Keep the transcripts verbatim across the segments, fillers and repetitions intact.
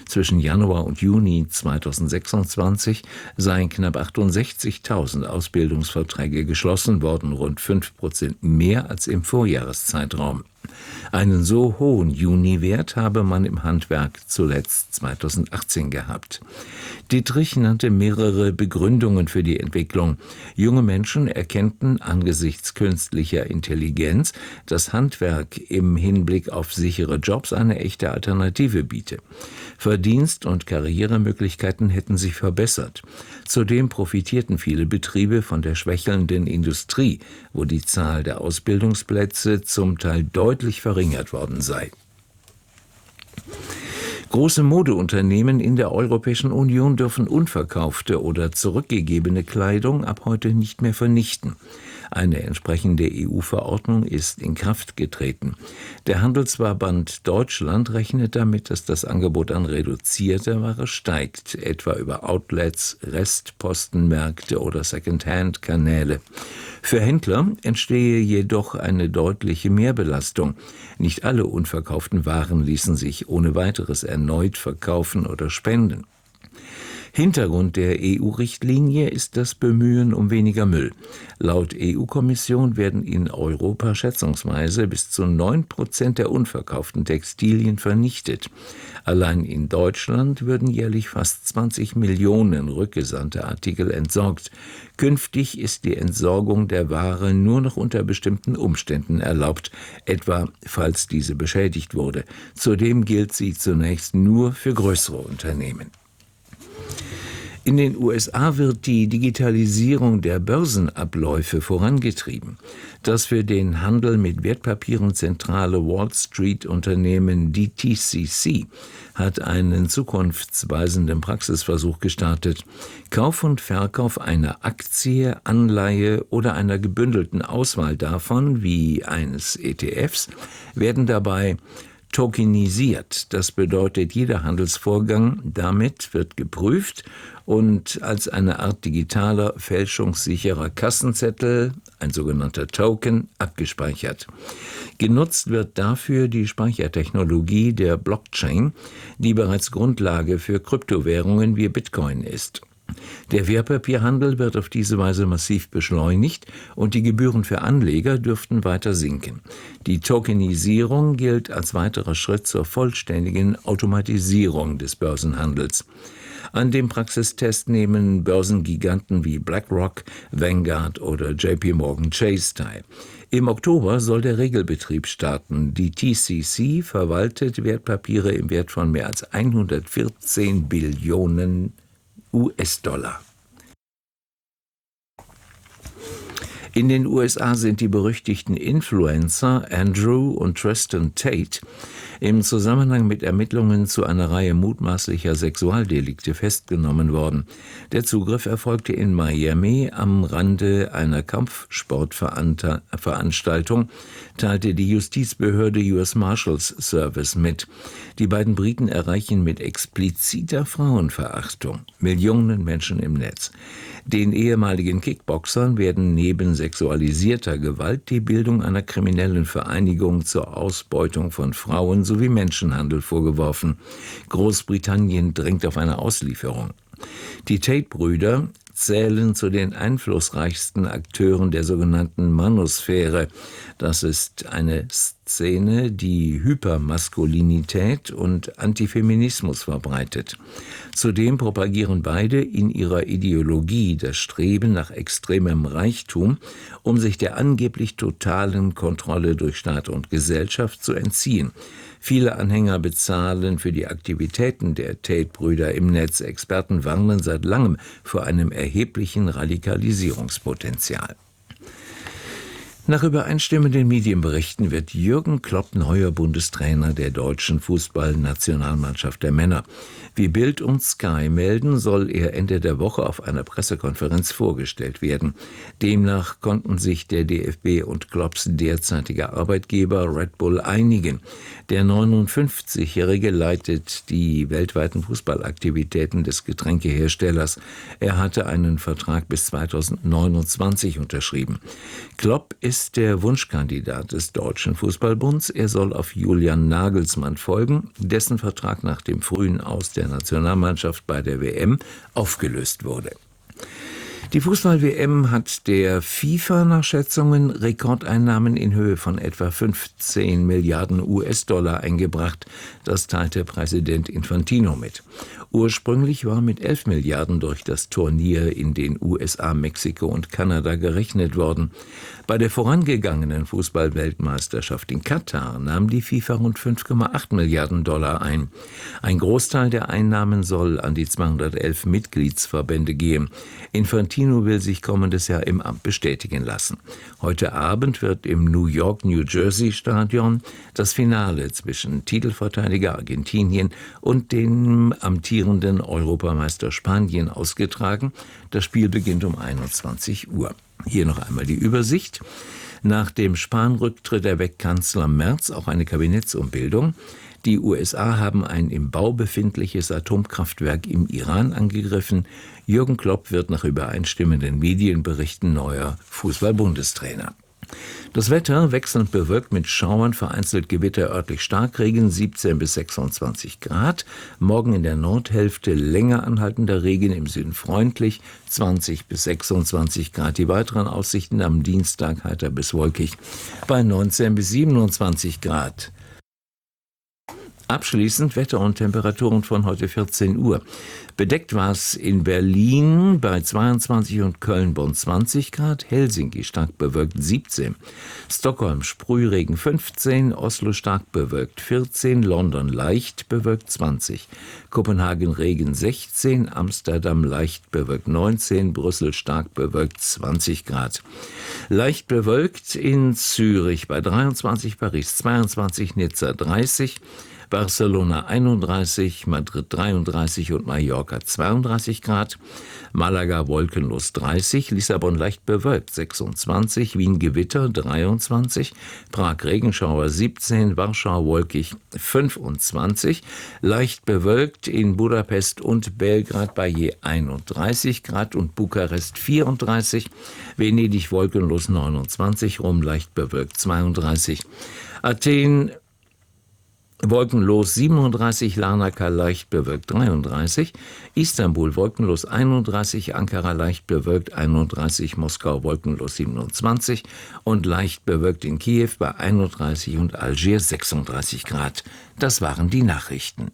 Zwischen Januar und Juni zweitausendsechsundzwanzig seien knapp achtundsechzigtausend Ausbildungsverträge geschlossen worden, rund fünf Prozent mehr als im Vorjahreszeitraum. Einen so hohen Juniwert habe man im Handwerk zuletzt zweitausendachtzehn gehabt. Dietrich nannte mehrere Begründungen für die Entwicklung. Junge Menschen erkennten angesichts künstlicher Intelligenz, dass Handwerk im Hinblick auf sichere Jobs eine echte Alternative biete. Verdienst- und Karrieremöglichkeiten hätten sich verbessert. Zudem profitierten viele Betriebe von der schwächelnden Industrie, wo die Zahl der Ausbildungsplätze zum Teil deutlich verringert worden sei. Große Modeunternehmen in der Europäischen Union dürfen unverkaufte oder zurückgegebene Kleidung ab heute nicht mehr vernichten. Eine entsprechende E U-Verordnung ist in Kraft getreten. Der Handelsverband Deutschland rechnet damit, dass das Angebot an reduzierter Ware steigt, etwa über Outlets, Restpostenmärkte oder Second-Hand-Kanäle. Für Händler entstehe jedoch eine deutliche Mehrbelastung. Nicht alle unverkauften Waren ließen sich ohne weiteres erneut verkaufen oder spenden. Hintergrund der E U-Richtlinie ist das Bemühen um weniger Müll. Laut E U-Kommission werden in Europa schätzungsweise bis zu neun Prozent der unverkauften Textilien vernichtet. Allein in Deutschland würden jährlich fast zwanzig Millionen rückgesandte Artikel entsorgt. Künftig ist die Entsorgung der Ware nur noch unter bestimmten Umständen erlaubt, etwa falls diese beschädigt wurde. Zudem gilt sie zunächst nur für größere Unternehmen. In den U S A wird die Digitalisierung der Börsenabläufe vorangetrieben. Das für den Handel mit Wertpapieren zentrale Wall Street-Unternehmen D T C C hat einen zukunftsweisenden Praxisversuch gestartet. Kauf und Verkauf einer Aktie, Anleihe oder einer gebündelten Auswahl davon, wie eines E T Fs, werden dabei tokenisiert. Das bedeutet, jeder Handelsvorgang damit wird geprüft und als eine Art digitaler, fälschungssicherer Kassenzettel, ein sogenannter Token, abgespeichert. Genutzt wird dafür die Speichertechnologie der Blockchain, die bereits Grundlage für Kryptowährungen wie Bitcoin ist. Der Wertpapierhandel wird auf diese Weise massiv beschleunigt und die Gebühren für Anleger dürften weiter sinken. Die Tokenisierung gilt als weiterer Schritt zur vollständigen Automatisierung des Börsenhandels. An dem Praxistest nehmen Börsengiganten wie BlackRock, Vanguard oder J P Morgan Chase teil. Im Oktober soll der Regelbetrieb starten. Die T C C verwaltet Wertpapiere im Wert von mehr als hundertvierzehn Billionen U S-Dollar. In den U S A sind die berüchtigten Influencer Andrew und Tristan Tate im Zusammenhang mit Ermittlungen zu einer Reihe mutmaßlicher Sexualdelikte festgenommen worden. Der Zugriff erfolgte in Miami am Rande einer Kampfsportveranstaltung, teilte die Justizbehörde U S Marshals Service mit. Die beiden Briten erreichen mit expliziter Frauenverachtung Millionen Menschen im Netz. Den ehemaligen Kickboxern werden neben sexualisierter Gewalt die Bildung einer kriminellen Vereinigung zur Ausbeutung von Frauen sowie Menschenhandel vorgeworfen. Großbritannien drängt auf eine Auslieferung. Die Tate-Brüder zählen zu den einflussreichsten Akteuren der sogenannten Manosphäre. Das ist eine Szene, die Hypermaskulinität und Antifeminismus verbreitet. Zudem propagieren beide in ihrer Ideologie das Streben nach extremem Reichtum, um sich der angeblich totalen Kontrolle durch Staat und Gesellschaft zu entziehen. Viele Anhänger bezahlen für die Aktivitäten der Tate-Brüder im Netz. Experten warnen seit langem vor einem erheblichen Radikalisierungspotenzial. Nach übereinstimmenden Medienberichten wird Jürgen Klopp neuer Bundestrainer der deutschen Fußballnationalmannschaft der Männer. Wie Bild und Sky melden, soll er Ende der Woche auf einer Pressekonferenz vorgestellt werden. Demnach konnten sich der D F B und Klopps derzeitiger Arbeitgeber Red Bull einigen. Der neunundfünfzigjährige leitet die weltweiten Fußballaktivitäten des Getränkeherstellers. Er hatte einen Vertrag bis zweitausendneunundzwanzig unterschrieben. Klopp ist ist der Wunschkandidat des Deutschen Fußballbunds. Er soll auf Julian Nagelsmann folgen, dessen Vertrag nach dem frühen Aus der Nationalmannschaft bei der W M aufgelöst wurde. Die Fußball-W M hat der FIFA nach Schätzungen Rekordeinnahmen in Höhe von etwa fünfzehn Milliarden U S-Dollar eingebracht. Das teilte Präsident Infantino mit. Ursprünglich war mit elf Milliarden durch das Turnier in den U S A, Mexiko und Kanada gerechnet worden. Bei der vorangegangenen Fußball-Weltmeisterschaft in Katar nahm die FIFA rund fünf Komma acht Milliarden Dollar ein. Ein Großteil der Einnahmen soll an die zweihundertelf Mitgliedsverbände gehen. Infantino will sich kommendes Jahr im Amt bestätigen lassen. Heute Abend wird im New York-New Jersey-Stadion das Finale zwischen Titelverteidiger Argentinien und dem amtierenden Europameister Spanien ausgetragen. Das Spiel beginnt um einundzwanzig Uhr. Hier noch einmal die Übersicht. Nach dem Spahn-Rücktritt erweckt Kanzler Merz auch eine Kabinettsumbildung. Die U S A haben ein im Bau befindliches Atomkraftwerk im Iran angegriffen. Jürgen Klopp wird nach übereinstimmenden Medienberichten neuer Fußball-Bundestrainer. Das Wetter wechselnd bewölkt mit Schauern, vereinzelt Gewitter, örtlich Starkregen, siebzehn bis sechsundzwanzig Grad. Morgen in der Nordhälfte länger anhaltender Regen, im Süden freundlich, zwanzig bis sechsundzwanzig Grad. Die weiteren Aussichten am Dienstag heiter bis wolkig bei neunzehn bis siebenundzwanzig Grad. Abschließend Wetter und Temperaturen von heute vierzehn Uhr. Bedeckt war es in Berlin bei zweiundzwanzig und Köln-Bonn zwanzig Grad, Helsinki stark bewölkt siebzehn, Stockholm Sprühregen fünfzehn, Oslo stark bewölkt vierzehn, London leicht bewölkt zwanzig, Kopenhagen Regen sechzehn, Amsterdam leicht bewölkt neunzehn, Brüssel stark bewölkt zwanzig Grad. Leicht bewölkt in Zürich bei dreiundzwanzig, Paris zweiundzwanzig, Nizza dreißig, Barcelona einunddreißig, Madrid dreiunddreißig und Mallorca zweiunddreißig Grad, Malaga wolkenlos dreißig, Lissabon leicht bewölkt sechsundzwanzig, Wien Gewitter dreiundzwanzig, Prag Regenschauer siebzehn, Warschau wolkig fünfundzwanzig, leicht bewölkt in Budapest und Belgrad bei je einunddreißig Grad und Bukarest vierunddreißig, Venedig wolkenlos neunundzwanzig, Rom leicht bewölkt zweiunddreißig, Athen wolkenlos siebenunddreißig, Larnaca leicht bewölkt dreiunddreißig, Istanbul wolkenlos einunddreißig, Ankara leicht bewölkt einunddreißig, Moskau wolkenlos siebenundzwanzig und leicht bewölkt in Kiew bei einunddreißig und Algier sechsunddreißig Grad. Das waren die Nachrichten.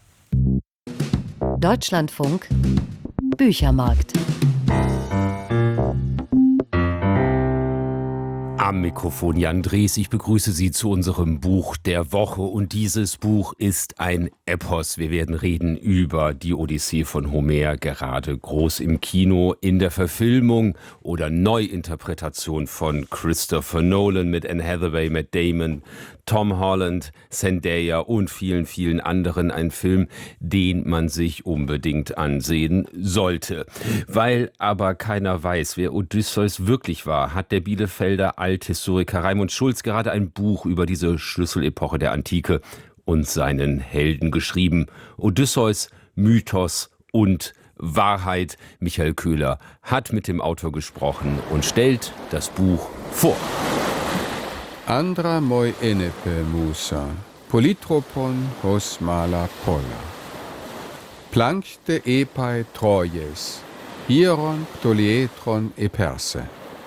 Deutschlandfunk Büchermarkt. Am Mikrofon Jan Drees. Ich begrüße Sie zu unserem Buch der Woche. Und dieses Buch ist ein Epos. Wir werden reden über die Odyssee von Homer, gerade groß im Kino, in der Verfilmung oder Neuinterpretation von Christopher Nolan mit Anne Hathaway, Matt Damon, Tom Holland, Zendaya und vielen, vielen anderen. Ein Film, den man sich unbedingt ansehen sollte. Weil aber keiner weiß, wer Odysseus wirklich war, hat der Bielefelder Althistoriker Raimund Schulz gerade ein Buch über diese Schlüsselepoche der Antike und seinen Helden geschrieben. Odysseus, Mythos und Wahrheit. Michael Köhler hat mit dem Autor gesprochen und stellt das Buch vor. Andra moi enepe musa, polytropon hos mala polla. Plankte epai Trojes, hieron Ptolietron e Perse.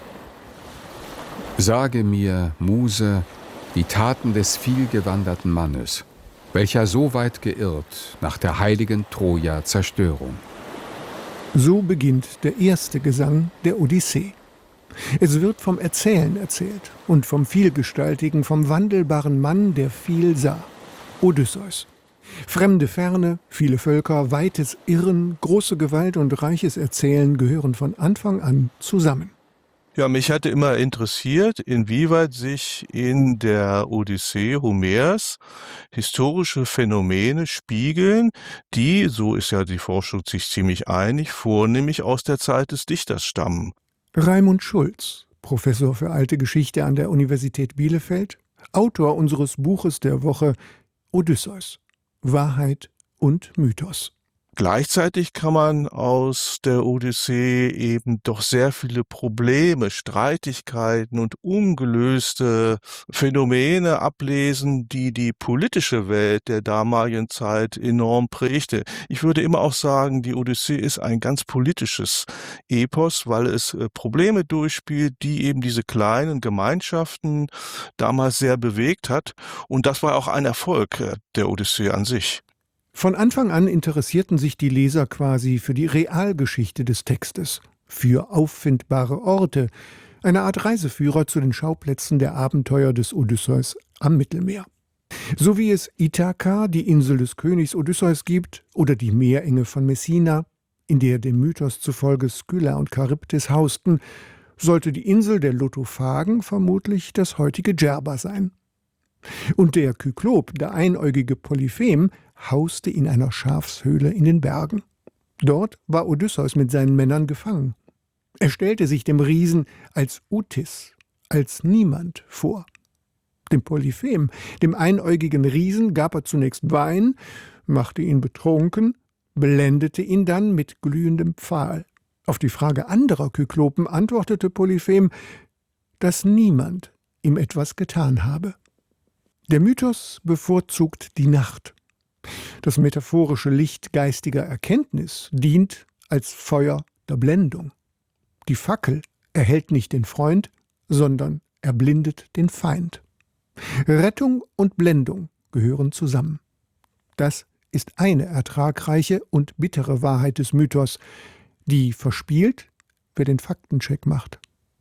Sage mir, Muse, die Taten des vielgewanderten Mannes, welcher so weit geirrt nach der heiligen Troja-Zerstörung. So beginnt der erste Gesang der Odyssee. Es wird vom Erzählen erzählt und vom Vielgestaltigen, vom wandelbaren Mann, der viel sah. Odysseus. Fremde Ferne, viele Völker, weites Irren, große Gewalt und reiches Erzählen gehören von Anfang an zusammen. Ja, mich hatte immer interessiert, inwieweit sich in der Odyssee Homers historische Phänomene spiegeln, die, so ist ja die Forschung sich ziemlich einig, vornehmlich aus der Zeit des Dichters stammen. Raimund Schulz, Professor für Alte Geschichte an der Universität Bielefeld, Autor unseres Buches der Woche Odysseus, Wahrheit und Mythos. Gleichzeitig kann man aus der Odyssee eben doch sehr viele Probleme, Streitigkeiten und ungelöste Phänomene ablesen, die die politische Welt der damaligen Zeit enorm prägte. Ich würde immer auch sagen, die Odyssee ist ein ganz politisches Epos, weil es äh, Probleme durchspielt, die eben diese kleinen Gemeinschaften damals sehr bewegt hat. Und das war auch ein Erfolg äh, der Odyssee an sich. Von Anfang an interessierten sich die Leser quasi für die Realgeschichte des Textes, für auffindbare Orte, eine Art Reiseführer zu den Schauplätzen der Abenteuer des Odysseus am Mittelmeer. So wie es Ithaka, die Insel des Königs Odysseus, gibt, oder die Meerenge von Messina, in der dem Mythos zufolge Skylla und Charybdis hausten, sollte die Insel der Lotophagen vermutlich das heutige Djerba sein. Und der Kyklop, der einäugige Polyphem, hauste in einer Schafshöhle in den Bergen. Dort war Odysseus mit seinen Männern gefangen. Er stellte sich dem Riesen als Utis, als Niemand vor. Dem Polyphem, dem einäugigen Riesen, gab er zunächst Wein, machte ihn betrunken, blendete ihn dann mit glühendem Pfahl. Auf die Frage anderer Kyklopen antwortete Polyphem, dass niemand ihm etwas getan habe. Der Mythos bevorzugt die Nacht. Das metaphorische Licht geistiger Erkenntnis dient als Feuer der Blendung. Die Fackel erhellt nicht den Freund, sondern erblindet den Feind. Rettung und Blendung gehören zusammen. Das ist eine ertragreiche und bittere Wahrheit des Mythos, die verspielt, wer den Faktencheck macht.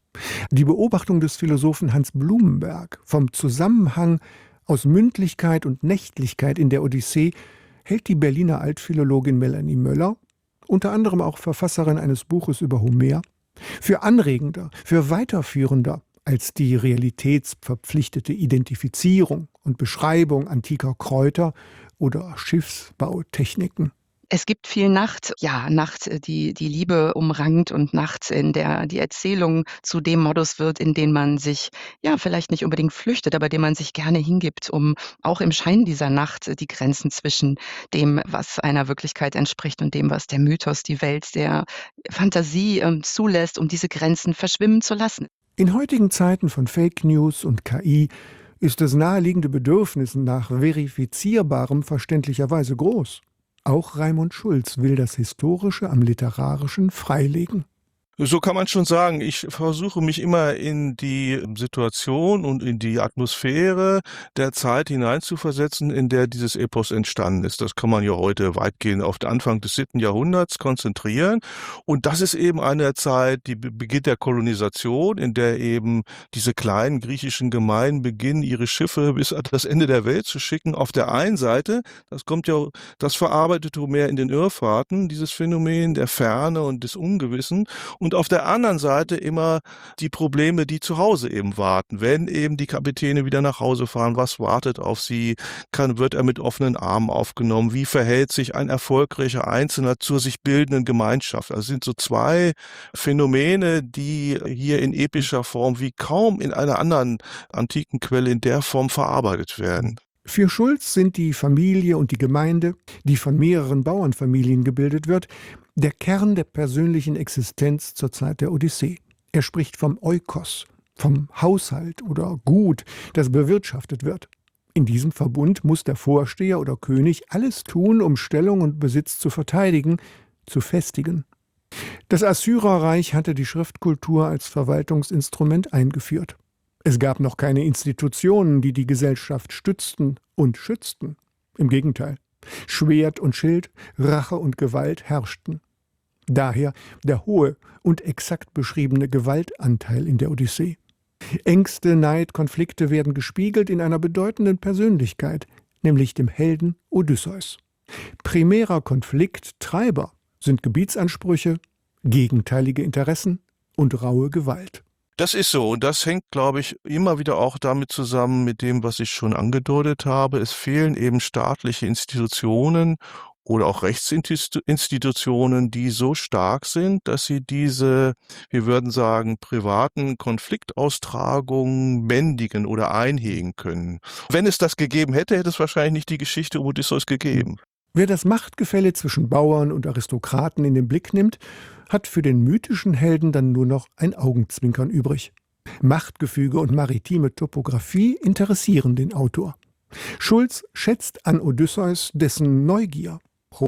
Die Beobachtung des Philosophen Hans Blumenberg vom Zusammenhang aus Mündlichkeit und Nächtlichkeit in der Odyssee hält die Berliner Altphilologin Melanie Möller, unter anderem auch Verfasserin eines Buches über Homer, für anregender, für weiterführender als die realitätsverpflichtete Identifizierung und Beschreibung antiker Kräuter oder Schiffsbautechniken. Es gibt viel Nacht, ja, Nacht, die die Liebe umrankt und Nacht, in der die Erzählung zu dem Modus wird, in den man sich, ja, vielleicht nicht unbedingt flüchtet, aber dem man sich gerne hingibt, um auch im Schein dieser Nacht die Grenzen zwischen dem, was einer Wirklichkeit entspricht und dem, was der Mythos, die Welt der Fantasie ähm, zulässt, um diese Grenzen verschwimmen zu lassen. In heutigen Zeiten von Fake News und K I ist das naheliegende Bedürfnis nach Verifizierbarem verständlicherweise groß. Auch Raimund Schulz will das Historische am Literarischen freilegen. So kann man schon sagen, ich versuche mich immer in die Situation und in die Atmosphäre der Zeit hineinzuversetzen, in der dieses Epos entstanden ist. Das kann man ja heute weitgehend auf den Anfang des siebten Jahrhunderts konzentrieren. Und das ist eben eine Zeit, die Beginn der Kolonisation, in der eben diese kleinen griechischen Gemeinden beginnen, ihre Schiffe bis an das Ende der Welt zu schicken. Auf der einen Seite, das kommt ja, das verarbeitet Homer in den Irrfahrten, dieses Phänomen der Ferne und des Ungewissen. Und Und auf der anderen Seite immer die Probleme, die zu Hause eben warten. Wenn eben die Kapitäne wieder nach Hause fahren, was wartet auf sie? Kann, wird er mit offenen Armen aufgenommen? Wie verhält sich ein erfolgreicher Einzelner zur sich bildenden Gemeinschaft? Also sind so zwei Phänomene, die hier in epischer Form wie kaum in einer anderen antiken Quelle in der Form verarbeitet werden. Für Schulz sind die Familie und die Gemeinde, die von mehreren Bauernfamilien gebildet wird, der Kern der persönlichen Existenz zur Zeit der Odyssee. Er spricht vom Oikos, vom Haushalt oder Gut, das bewirtschaftet wird. In diesem Verbund muss der Vorsteher oder König alles tun, um Stellung und Besitz zu verteidigen, zu festigen. Das Assyrerreich hatte die Schriftkultur als Verwaltungsinstrument eingeführt. Es gab noch keine Institutionen, die die Gesellschaft stützten und schützten. Im Gegenteil, Schwert und Schild, Rache und Gewalt herrschten. Daher der hohe und exakt beschriebene Gewaltanteil in der Odyssee. Ängste, Neid, Konflikte werden gespiegelt in einer bedeutenden Persönlichkeit, nämlich dem Helden Odysseus. Primärer Konflikt, Treiber sind Gebietsansprüche, gegenteilige Interessen und raue Gewalt. Das ist so und das hängt, glaube ich, immer wieder auch damit zusammen mit dem, was ich schon angedeutet habe. Es fehlen eben staatliche Institutionen oder auch Rechtsinstitutionen, die so stark sind, dass sie diese, wir würden sagen, privaten Konfliktaustragungen bändigen oder einhegen können. Wenn es das gegeben hätte, hätte es wahrscheinlich nicht die Geschichte um Odysseus gegeben. Wer das Machtgefälle zwischen Bauern und Aristokraten in den Blick nimmt, hat für den mythischen Helden dann nur noch ein Augenzwinkern übrig. Machtgefüge und maritime Topographie interessieren den Autor. Schulz schätzt an Odysseus dessen Neugier,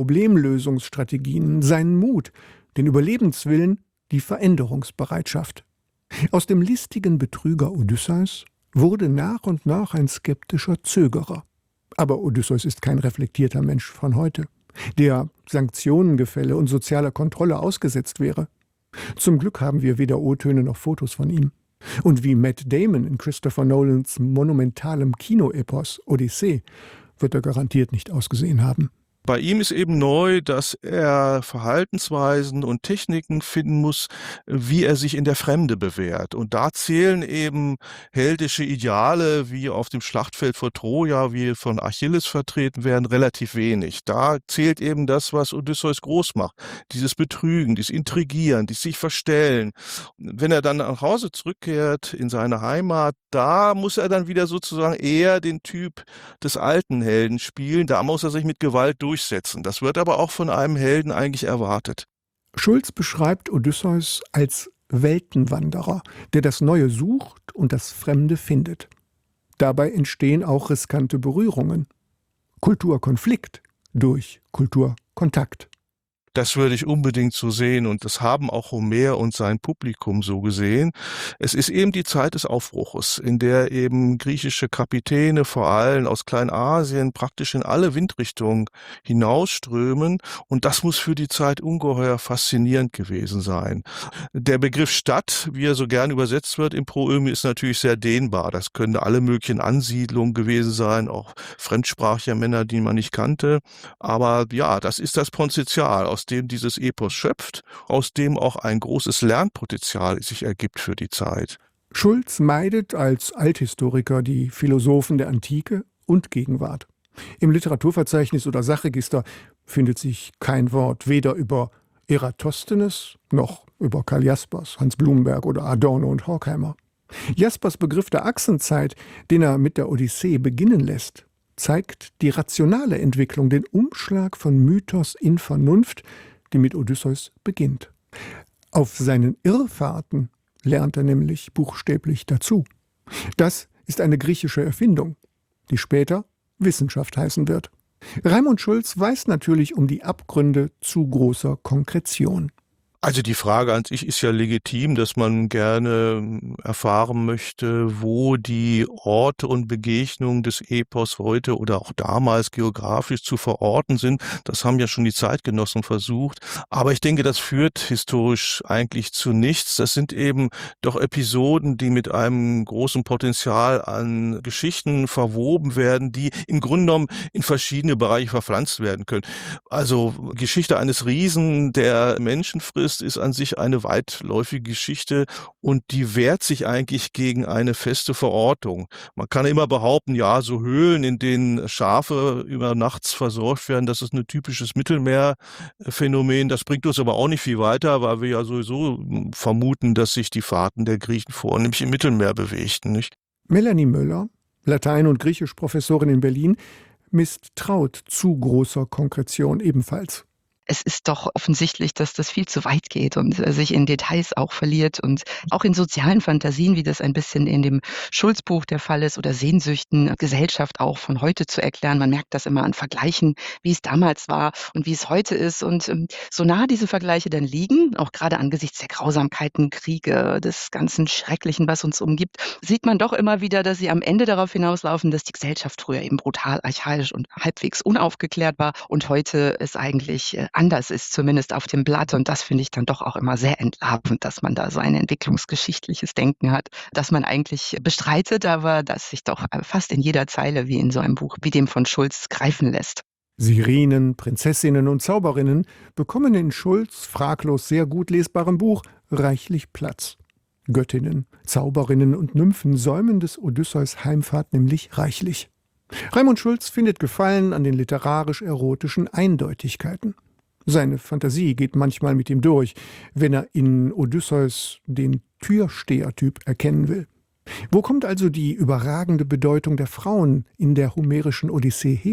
Problemlösungsstrategien, seinen Mut, den Überlebenswillen, die Veränderungsbereitschaft. Aus dem listigen Betrüger Odysseus wurde nach und nach ein skeptischer Zögerer. Aber Odysseus ist kein reflektierter Mensch von heute, der Sanktionengefälle und sozialer Kontrolle ausgesetzt wäre. Zum Glück haben wir weder O-Töne noch Fotos von ihm. Und wie Matt Damon in Christopher Nolans monumentalem Kinoepos Odyssee wird er garantiert nicht ausgesehen haben. Bei ihm ist eben neu, dass er Verhaltensweisen und Techniken finden muss, wie er sich in der Fremde bewährt. Und da zählen eben heldische Ideale, wie auf dem Schlachtfeld vor Troja, wie von Achilles vertreten werden, relativ wenig. Da zählt eben das, was Odysseus groß macht. Dieses Betrügen, dieses Intrigieren, dieses sich verstellen. Wenn er dann nach Hause zurückkehrt in seine Heimat, da muss er dann wieder sozusagen eher den Typ des alten Helden spielen. Da muss er sich mit Gewalt durchsetzen. durchsetzen. Das wird aber auch von einem Helden eigentlich erwartet. Schulz beschreibt Odysseus als Weltenwanderer, der das Neue sucht und das Fremde findet. Dabei entstehen auch riskante Berührungen. Kulturkonflikt durch Kulturkontakt. Das würde ich unbedingt so sehen und das haben auch Homer und sein Publikum so gesehen. Es ist eben die Zeit des Aufbruches, in der eben griechische Kapitäne vor allem aus Kleinasien praktisch in alle Windrichtungen hinausströmen und das muss für die Zeit ungeheuer faszinierend gewesen sein. Der Begriff Stadt, wie er so gern übersetzt wird im Proömi, ist natürlich sehr dehnbar. Das können alle möglichen Ansiedlungen gewesen sein, auch fremdsprachige Männer, die man nicht kannte. Aber ja, das ist das Potenzial, aus dem dieses Epos schöpft, aus dem auch ein großes Lernpotenzial sich ergibt für die Zeit. Schulz meidet als Althistoriker die Philosophen der Antike und Gegenwart. Im Literaturverzeichnis oder Sachregister findet sich kein Wort weder über Eratosthenes noch über Karl Jaspers, Hans Blumenberg oder Adorno und Horkheimer. Jaspers Begriff der Achsenzeit, den er mit der Odyssee beginnen lässt, zeigt die rationale Entwicklung, den Umschlag von Mythos in Vernunft, die mit Odysseus beginnt. Auf seinen Irrfahrten lernt er nämlich buchstäblich dazu. Das ist eine griechische Erfindung, die später Wissenschaft heißen wird. Raimund Schulz weiß natürlich um die Abgründe zu großer Konkretion. Also die Frage an sich ist ja legitim, dass man gerne erfahren möchte, wo die Orte und Begegnungen des Epos heute oder auch damals geografisch zu verorten sind. Das haben ja schon die Zeitgenossen versucht. Aber ich denke, das führt historisch eigentlich zu nichts. Das sind eben doch Episoden, die mit einem großen Potenzial an Geschichten verwoben werden, die im Grunde genommen in verschiedene Bereiche verpflanzt werden können. Also Geschichte eines Riesen, der Menschen frisst, ist an sich eine weitläufige Geschichte und die wehrt sich eigentlich gegen eine feste Verortung. Man kann immer behaupten, ja, so Höhlen, in denen Schafe über nachts versorgt werden, das ist ein typisches Mittelmeerphänomen. Das bringt uns aber auch nicht viel weiter, weil wir ja sowieso vermuten, dass sich die Fahrten der Griechen vornehmlich im Mittelmeer bewegten, nicht? Melanie Möller, Latein- und Griechisch-Professorin in Berlin, misstraut zu großer Konkretion ebenfalls. Es ist doch offensichtlich, dass das viel zu weit geht und äh, sich in Details auch verliert und auch in sozialen Fantasien, wie das ein bisschen in dem Schulz-Buch der Fall ist, oder Sehnsüchten, Gesellschaft auch von heute zu erklären. Man merkt das immer an Vergleichen, wie es damals war und wie es heute ist. Und ähm, so nah diese Vergleiche dann liegen, auch gerade angesichts der Grausamkeiten, Kriege, des ganzen Schrecklichen, was uns umgibt, sieht man doch immer wieder, dass sie am Ende darauf hinauslaufen, dass die Gesellschaft früher eben brutal, archaisch und halbwegs unaufgeklärt war und heute es eigentlich äh, anders ist, zumindest auf dem Blatt. Und das finde ich dann doch auch immer sehr entlarvend, dass man da so ein entwicklungsgeschichtliches Denken hat, das man eigentlich bestreitet, aber das sich doch fast in jeder Zeile wie in so einem Buch wie dem von Schulz greifen lässt. Sirenen, Prinzessinnen und Zauberinnen bekommen in Schulz' fraglos sehr gut lesbarem Buch reichlich Platz. Göttinnen, Zauberinnen und Nymphen säumen des Odysseus Heimfahrt nämlich reichlich. Raimund Schulz findet Gefallen an den literarisch-erotischen Eindeutigkeiten. Seine Fantasie geht manchmal mit ihm durch, wenn er in Odysseus den Türstehertyp erkennen will. Wo kommt also die überragende Bedeutung der Frauen in der homerischen Odyssee her?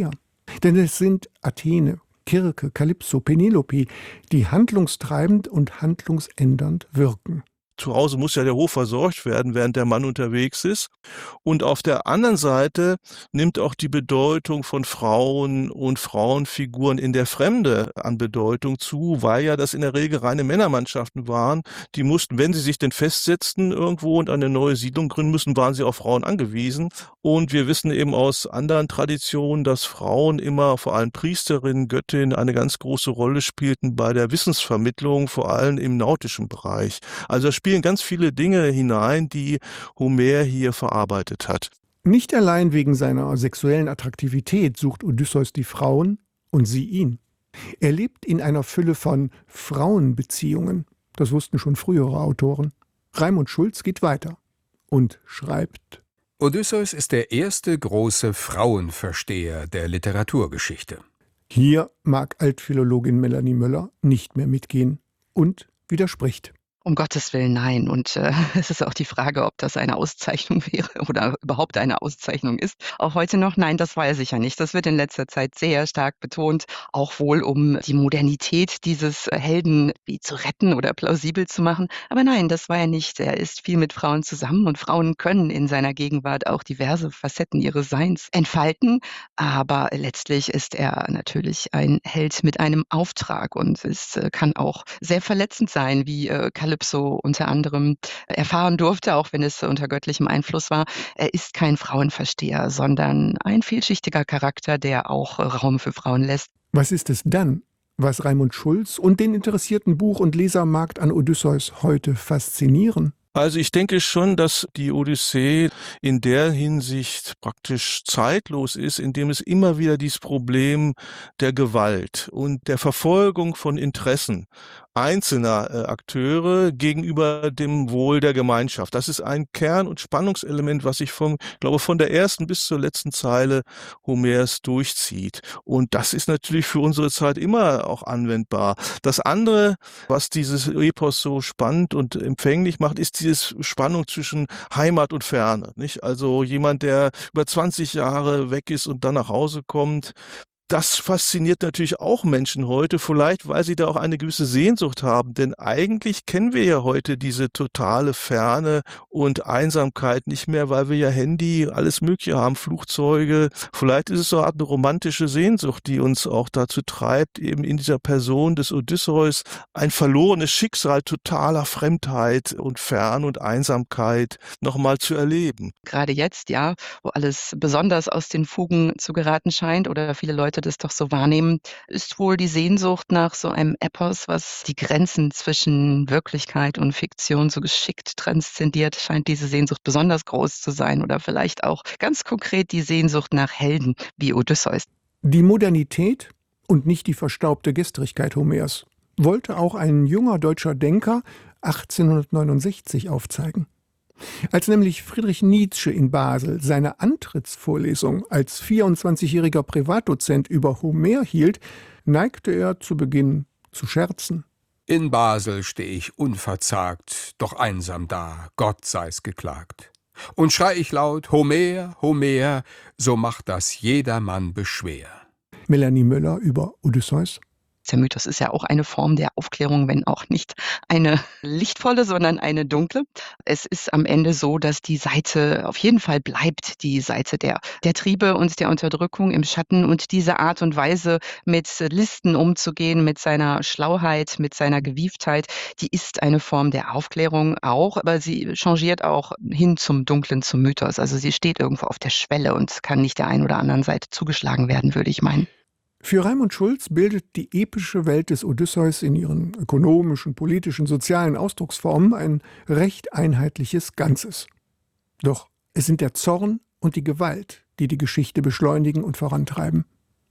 Denn es sind Athene, Kirke, Kalypso, Penelope, die handlungstreibend und handlungsändernd wirken. Zu Hause muss ja der Hof versorgt werden, während der Mann unterwegs ist. Und auf der anderen Seite nimmt auch die Bedeutung von Frauen und Frauenfiguren in der Fremde an Bedeutung zu, weil ja das in der Regel reine Männermannschaften waren. Die mussten, wenn sie sich denn festsetzten irgendwo und eine neue Siedlung gründen müssen, waren sie auf Frauen angewiesen. Und wir wissen eben aus anderen Traditionen, dass Frauen immer, vor allem Priesterinnen, Göttinnen, eine ganz große Rolle spielten bei der Wissensvermittlung, vor allem im nautischen Bereich. Also da spielen ganz viele Dinge hinein, die Homer hier verarbeitet hat. Nicht allein wegen seiner sexuellen Attraktivität sucht Odysseus die Frauen und sie ihn. Er lebt in einer Fülle von Frauenbeziehungen. Das wussten schon frühere Autoren. Raimund Schulz geht weiter und schreibt: Odysseus ist der erste große Frauenversteher der Literaturgeschichte. Hier mag Altphilologin Melanie Möller nicht mehr mitgehen und widerspricht. Um Gottes Willen, nein. Und äh, es ist auch die Frage, ob das eine Auszeichnung wäre oder überhaupt eine Auszeichnung ist. Auch heute noch, nein, das weiß ich ja nicht. Das wird in letzter Zeit sehr stark betont, auch wohl um die Modernität dieses Helden wie zu retten oder plausibel zu machen. Aber nein, das war er nicht. Er ist viel mit Frauen zusammen und Frauen können in seiner Gegenwart auch diverse Facetten ihres Seins entfalten. Aber letztlich ist er natürlich ein Held mit einem Auftrag und es äh, kann auch sehr verletzend sein, wie äh, Kalypso unter anderem erfahren durfte, auch wenn es unter göttlichem Einfluss war. Er ist kein Frauenversteher, sondern ein vielschichtiger Charakter, der auch Raum für Frauen lässt. Was ist es dann, was Raimund Schulz und den interessierten Buch- und Lesermarkt an Odysseus heute faszinieren? Also ich denke schon, dass die Odyssee in der Hinsicht praktisch zeitlos ist, indem es immer wieder dieses Problem der Gewalt und der Verfolgung von Interessen einzelner äh, Akteure gegenüber dem Wohl der Gemeinschaft. Das ist ein Kern- und Spannungselement, was sich vom, glaube von der ersten bis zur letzten Zeile Homers durchzieht. Und das ist natürlich für unsere Zeit immer auch anwendbar. Das andere, was dieses Epos so spannend und empfänglich macht, ist diese Spannung zwischen Heimat und Ferne. Nicht? Also jemand, der über zwanzig Jahre weg ist und dann nach Hause kommt, das fasziniert natürlich auch Menschen heute, vielleicht weil sie da auch eine gewisse Sehnsucht haben, denn eigentlich kennen wir ja heute diese totale Ferne und Einsamkeit nicht mehr, weil wir ja Handy, alles Mögliche haben, Flugzeuge. Vielleicht ist es so eine Art romantische Sehnsucht, die uns auch dazu treibt, eben in dieser Person des Odysseus ein verlorenes Schicksal totaler Fremdheit und Fern- und Einsamkeit nochmal zu erleben. Gerade jetzt, ja, wo alles besonders aus den Fugen zu geraten scheint oder viele Leute das doch so wahrnehmen, ist wohl die Sehnsucht nach so einem Epos, was die Grenzen zwischen Wirklichkeit und Fiktion so geschickt transzendiert, scheint diese Sehnsucht besonders groß zu sein oder vielleicht auch ganz konkret die Sehnsucht nach Helden wie Odysseus. Die Modernität und nicht die verstaubte Gestrigkeit Homers wollte auch ein junger deutscher Denker achtzehnhundertneunundsechzig aufzeigen. Als nämlich Friedrich Nietzsche in Basel seine Antrittsvorlesung als vierundzwanzigjähriger Privatdozent über Homer hielt, neigte er zu Beginn zu scherzen. In Basel stehe ich unverzagt, doch einsam da, Gott sei's geklagt. Und schrei ich laut, Homer, Homer, so macht das jedermann beschwer. Melanie Möller über Odysseus. Der Mythos ist ja auch eine Form der Aufklärung, wenn auch nicht eine lichtvolle, sondern eine dunkle. Es ist am Ende so, dass die Seite auf jeden Fall bleibt, die Seite der, der Triebe und der Unterdrückung im Schatten. Und diese Art und Weise, mit Listen umzugehen, mit seiner Schlauheit, mit seiner Gewieftheit, die ist eine Form der Aufklärung auch, aber sie changiert auch hin zum Dunklen, zum Mythos. Also sie steht irgendwo auf der Schwelle und kann nicht der einen oder anderen Seite zugeschlagen werden, würde ich meinen. Für Raimund Schulz bildet die epische Welt des Odysseus in ihren ökonomischen, politischen, sozialen Ausdrucksformen ein recht einheitliches Ganzes. Doch es sind der Zorn und die Gewalt, die die Geschichte beschleunigen und vorantreiben.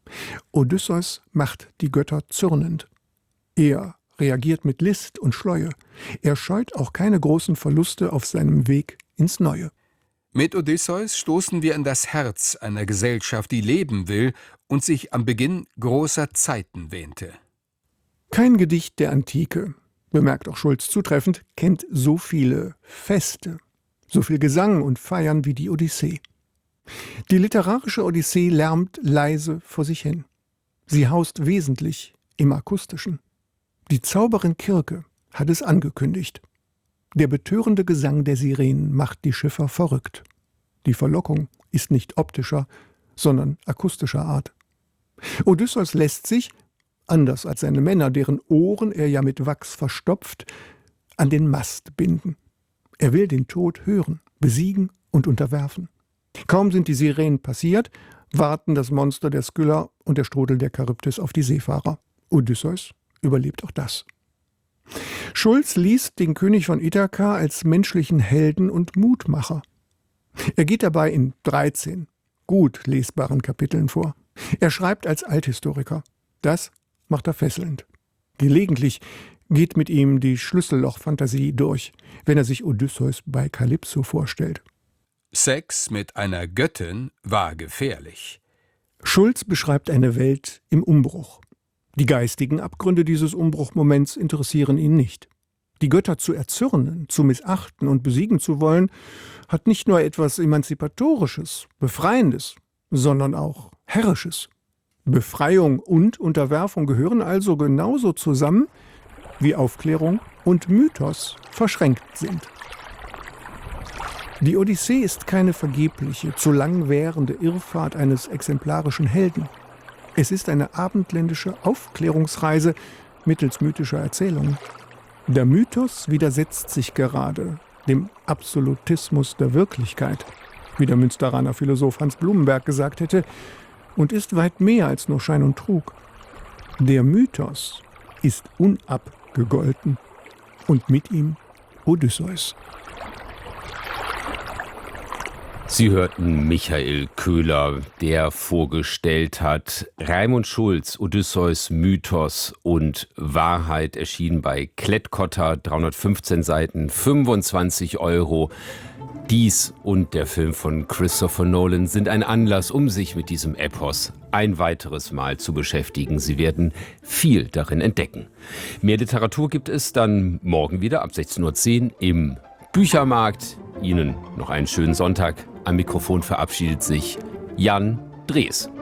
Odysseus macht die Götter zürnend. Er reagiert mit List und Schleue. Er scheut auch keine großen Verluste auf seinem Weg ins Neue. Mit Odysseus stoßen wir in das Herz einer Gesellschaft, die leben will und sich am Beginn großer Zeiten wähnte. Kein Gedicht der Antike, bemerkt auch Schulz zutreffend, kennt so viele Feste, so viel Gesang und Feiern wie die Odyssee. Die literarische Odyssee lärmt leise vor sich hin. Sie haust wesentlich im Akustischen. Die Zauberin Kirke hat es angekündigt. Der betörende Gesang der Sirenen macht die Schiffer verrückt. Die Verlockung ist nicht optischer, sondern akustischer Art. Odysseus lässt sich, anders als seine Männer, deren Ohren er ja mit Wachs verstopft, an den Mast binden. Er will den Tod hören, besiegen und unterwerfen. Kaum sind die Sirenen passiert, warten das Monster der Skylla und der Strudel der Charybdis auf die Seefahrer. Odysseus überlebt auch das. Schulz liest den König von Ithaka als menschlichen Helden und Mutmacher. Er geht dabei in dreizehn gut lesbaren Kapiteln vor. Er schreibt als Althistoriker. Das macht er fesselnd. Gelegentlich geht mit ihm die Schlüsselloch-Fantasie durch, wenn er sich Odysseus bei Kalypso vorstellt. Sex mit einer Göttin war gefährlich. Schulz beschreibt eine Welt im Umbruch. Die geistigen Abgründe dieses Umbruchmoments interessieren ihn nicht. Die Götter zu erzürnen, zu missachten und besiegen zu wollen, hat nicht nur etwas Emanzipatorisches, Befreiendes, sondern auch Herrisches. Befreiung und Unterwerfung gehören also genauso zusammen, wie Aufklärung und Mythos verschränkt sind. Die Odyssee ist keine vergebliche, zu lang währende Irrfahrt eines exemplarischen Helden. Es ist eine abendländische Aufklärungsreise mittels mythischer Erzählungen. Der Mythos widersetzt sich gerade dem Absolutismus der Wirklichkeit, wie der Münsteraner Philosoph Hans Blumenberg gesagt hätte, und ist weit mehr als nur Schein und Trug. Der Mythos ist unabgegolten und mit ihm Odysseus. Sie hörten Michael Köhler, der vorgestellt hat Raimund Schulz, Odysseus, Mythos und Wahrheit, erschienen bei Klett-Cotta, dreihundertfünfzehn Seiten, fünfundzwanzig Euro. Dies und der Film von Christopher Nolan sind ein Anlass, um sich mit diesem Epos ein weiteres Mal zu beschäftigen. Sie werden viel darin entdecken. Mehr Literatur gibt es dann morgen wieder ab sechzehn Uhr zehn im Büchermarkt. Ihnen noch einen schönen Sonntag. Am Mikrofon verabschiedet sich Jan Drees.